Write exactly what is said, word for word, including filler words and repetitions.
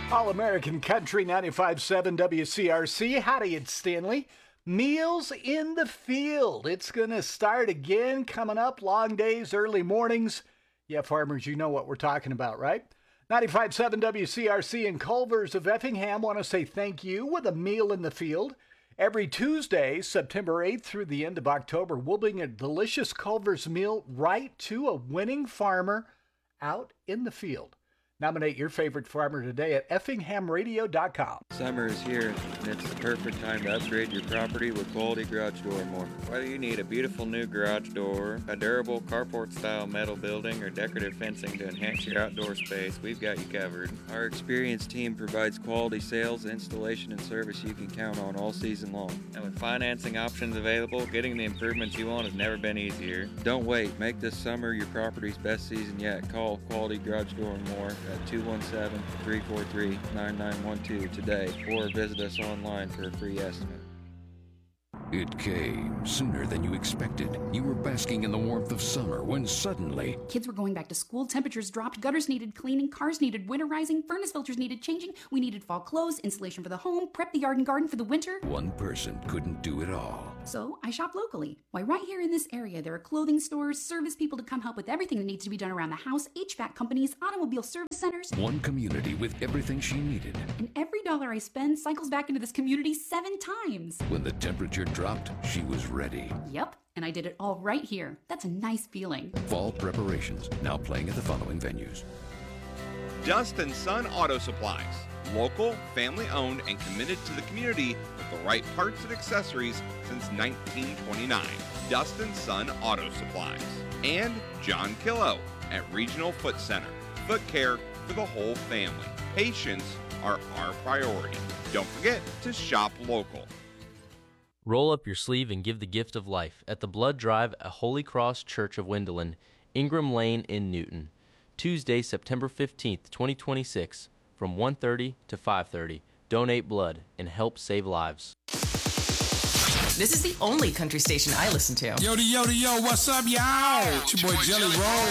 All-American Country ninety-five point seven W C R C. Howdy, it's Stanley. Meals in the Field. It's going to start again coming up. Long days, early mornings. Yeah, farmers, you know what we're talking about, right? ninety-five point seven W C R C and Culver's of Effingham want to say thank you with a meal in the field. Every Tuesday, September eighth through the end of October, we'll bring a delicious Culver's meal right to a winning farmer out in the field. Nominate your favorite farmer today at effingham radio dot com. Summer is here, and it's the perfect time to upgrade your property with quality garage door more. Whether you need a beautiful new garage door, a durable carport-style metal building, or decorative fencing to enhance your outdoor space, we've got you covered. Our experienced team provides quality sales, installation, and service you can count on all season long. And with financing options available, getting the improvements you want has never been easier. Don't wait. Make this summer your property's best season yet. Call Quality Garage Door and More at two one seven, three four three, nine nine one two today or visit us online for a free estimate. It came sooner than you expected. You were basking in the warmth of summer when suddenly... Kids were going back to school, temperatures dropped, gutters needed cleaning, cars needed winterizing, furnace filters needed changing, we needed fall clothes, insulation for the home, prep the yard and garden for the winter. One person couldn't do it all. So I shopped locally. Why, right here in this area, there are clothing stores, service people to come help with everything that needs to be done around the house, H V A C companies, automobile service centers. One community with everything she needed. And every dollar I spend cycles back into this community seven times. When the temperature dropped, she was ready. Yep, and I did it all right here. That's a nice feeling. Fall preparations, now playing at the following venues. Dust and Son Auto Supplies. Local, family-owned, and committed to the community with the right parts and accessories since nineteen twenty-nine. Dust and Son Auto Supplies. And John Killo at Regional Foot Center. Foot care for the whole family. Patients are our priority. Don't forget to shop local. Roll up your sleeve and give the gift of life at the Blood Drive at Holy Cross Church of Wendelin, Ingram Lane in Newton. Tuesday, September fifteenth, twenty twenty-six, from one thirty to five thirty. Donate blood and help save lives. This is the only country station I listen to. Yo, yo, yo, what's up, y'all? It's your boy Jelly Roll.